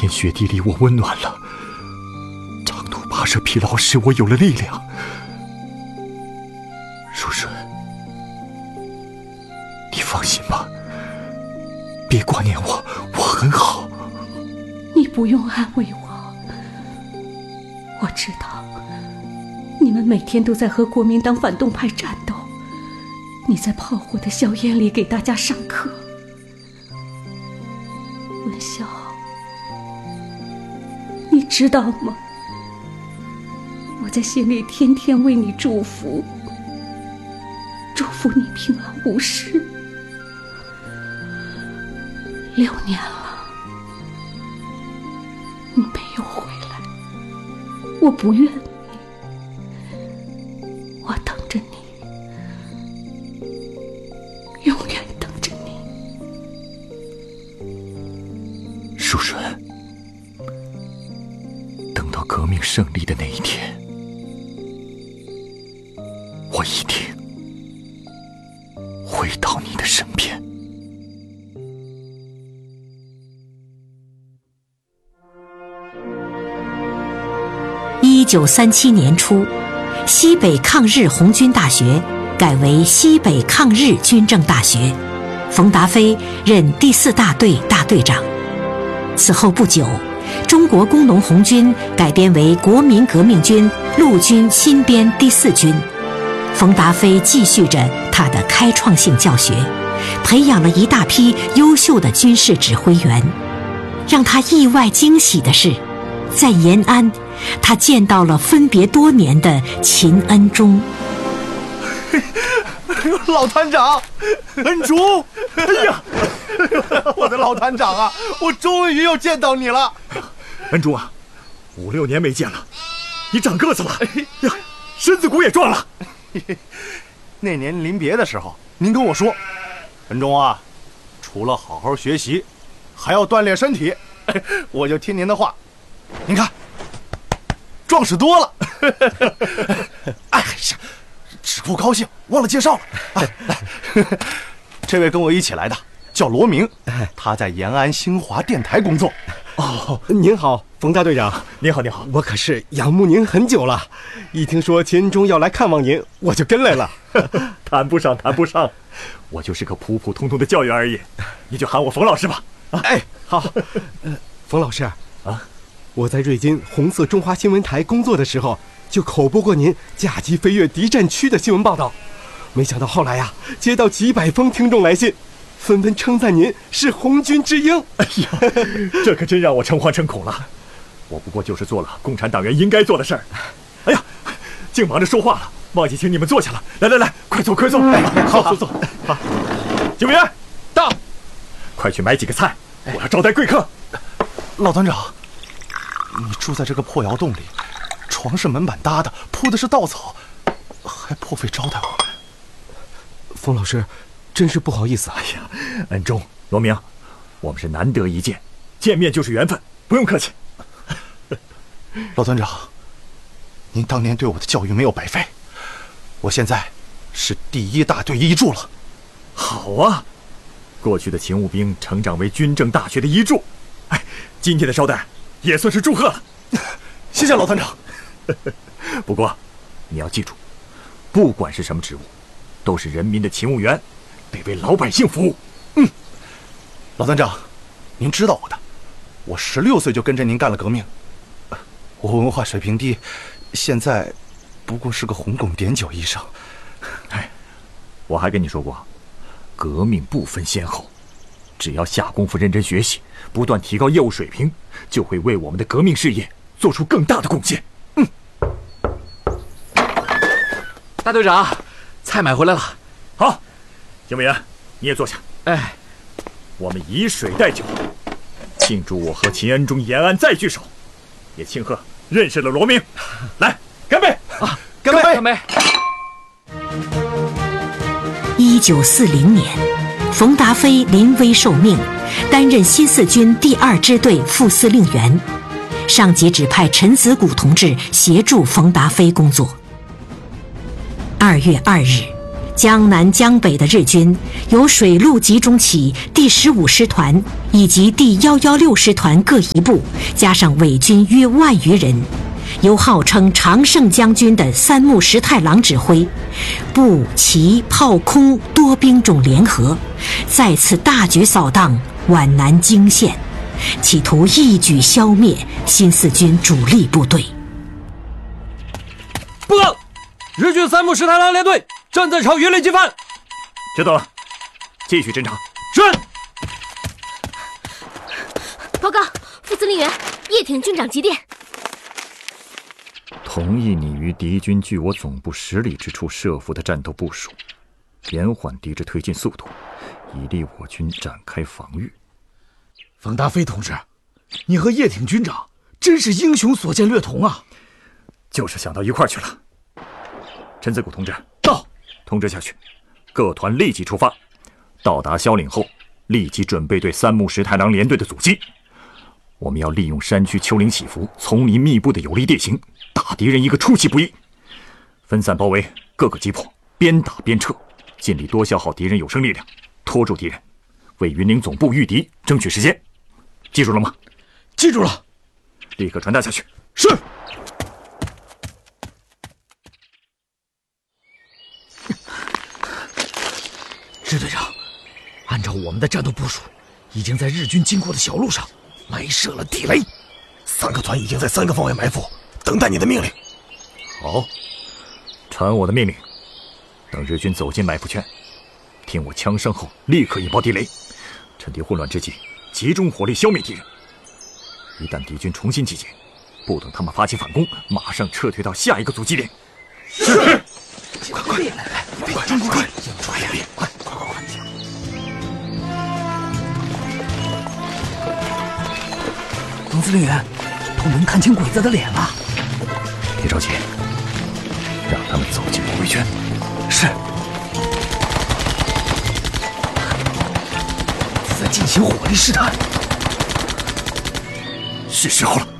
天雪地里我温暖了，长途跋涉疲劳使我有了力量。如顺，你放心吧，别挂念我，我很好。 你不用安慰我，我知道你们每天都在和国民党反动派战斗，你在炮火的硝烟里给大家上课。文晓，你知道吗？我在心里天天为你祝福，祝福你平安无事。6年了，你没有回来，我不怨你，我等着你，永远等着你。 淑顺，等到革命胜利的那一天，我一定会到你的身边。 1937年初，西北抗日红军大学改为西北抗日军政大学，冯达飞任第4大队大队长。此后不久，中国工农红军改编为国民革命军陆军新编第4军。冯达飞继续着他的开创性教学，培养了一大批优秀的军事指挥员。让他意外惊喜的是，在延安，他见到了分别多年的秦恩忠。 老团长，恩忠，哎呀，我的老团长啊，我终于又见到你了。 恩忠啊，5、6年没见了，你长个子了呀，身子骨也壮了。 那年临别的时候，您跟我说，恩忠啊，除了好好学习，还要锻炼身体。我就听您的话，您看，壮实多了。哎呀，只顾高兴，忘了介绍了。来，这位跟我一起来的叫罗明，他在延安新华电台工作。 哦，您好，冯大队长。 您好，您好， 我可是仰慕您很久了，一听说秦恩忠要来看望您，我就跟来了。 谈不上，谈不上，我就是个普普通通的教员而已，你就喊我冯老师吧。 哎，好。冯老师啊，我在瑞金红色中华新闻台工作的时候，就口播过您甲级飞越敌占区的新闻报道。没想到后来呀，接到几百封听众来信，纷纷称赞您是红军之鹰。 哎呀，这可真让我诚惶诚恐了。我不过就是做了共产党员应该做的事儿。哎呀，净忙着说话了，忘记请你们坐下了。来来来，快坐快坐。好，坐。好，警卫员到，快去买几个菜，我要招待贵客。 老团长，你住在这个破窑洞里，床是门板搭的，铺的是稻草，还破费招待我们。 冯老师，真是不好意思。 哎呀，恩忠、罗明，我们是难得一见，见面就是缘分，不用客气。 老团长，您当年对我的教育没有白费，我现在是第1大队一柱了。 好啊，过去的勤务兵成长为军政大学的一柱。哎，今天的招待也算是祝贺了。 谢谢老团长。 不过你要记住，不管是什么职务，都是人民的勤务员，得为老百姓服务。 老团长，您知道我的，我16岁就跟着您干了革命。我文化水平低，现在不过是个红拱点酒医生。 哎，我还跟你说过，革命不分先后，只要下功夫认真学习，不断提高业务水平，就会为我们的革命事业做出更大的贡献。 大队长，菜买回来了。 好，警卫员，你也坐下。 哎， 我们以水代酒，庆祝我和秦恩忠延安再聚首，也庆贺认识了罗明。来，干杯！ 啊，干杯！干杯 ！1940年，冯达飞临危受命，担任新四军第2支队副司令员，上级指派陈子谷同志协助冯达飞工作。2月2日， 江南江北的日军由水陆集中起第15师团以及第116师团各一部，加上伪军约10000余人，由号称常胜将军的三木实太郎指挥，步骑炮空多兵种联合，再次大举扫荡皖南泾县，企图一举消灭新四军主力部队。 报告，日军三木实太郎联队正在朝榆林进犯。 知道了，继续侦查。 是。 报告，副司令员，叶挺军长急电。 同意你于敌军距我总部10里之处设伏的战斗部署，延缓敌之推进速度，以利我军展开防御。 冯达飞同志，你和叶挺军长真是英雄所见略同啊！ 就是想到一块儿去了。陈子谷同志到， 通知下去，各团立即出发，到达萧岭后，立即准备对三木实太郎联队的阻击。我们要利用山区丘陵起伏、丛林密布的有利地形，打敌人一个出其不意。分散包围，各个击破，边打边撤，尽力多消耗敌人有生力量，拖住敌人，为云岭总部御敌争取时间。记住了吗？ 记住了， 立刻传达下去。 是。支队长，按照我们的战斗部署，已经在日军经过的小路上埋设了地雷，3个团已经在3个方位埋伏，等待你的命令。 好，传我的命令，等日军走进埋伏圈，听我枪声后立刻引爆地雷，趁敌混乱之际，集中火力消灭敌人。一旦敌军重新集结，不等他们发起反攻，马上撤退到下一个阻击点。 是。快，来，别快，快呀！快！ 总司令员，都能看清鬼子的脸了。 别着急，让他们走进包围圈。 是。 在进行火力试探。 是时候了。